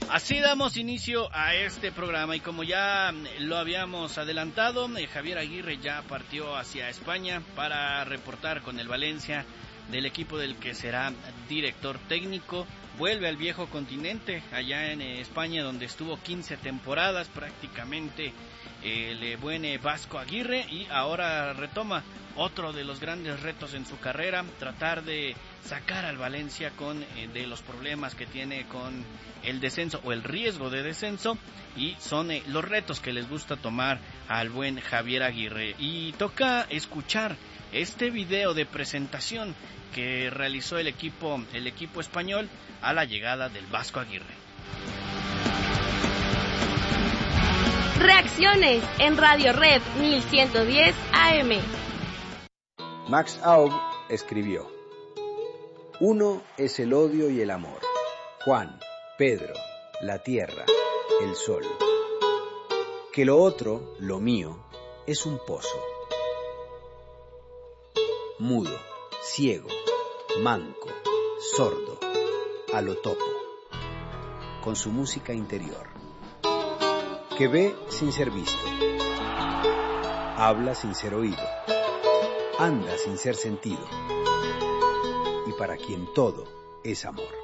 Así damos inicio a este programa y como ya lo habíamos adelantado, Javier Aguirre ya partió hacia España para reportar con el Valencia del equipo del que será director técnico. Vuelve al viejo continente, allá en España, donde estuvo 15 temporadas prácticamente el buen Vasco Aguirre, y ahora retoma otro de los grandes retos en su carrera, tratar de sacar al Valencia de los problemas que tiene con el descenso o el riesgo de descenso, y son los retos que les gusta tomar al buen Javier Aguirre. Y toca escuchar este video de presentación que realizó el equipo español a la llegada del Vasco Aguirre. Reacciones en Radio Red 1110 AM. Max Aub escribió: uno es el odio y el amor. Juan, Pedro, la tierra, el sol. Que lo otro, lo mío, es un pozo. Mudo, ciego, manco, sordo, a lo topo, con su música interior. Que ve sin ser visto, habla sin ser oído, anda sin ser sentido, y para quien todo es amor.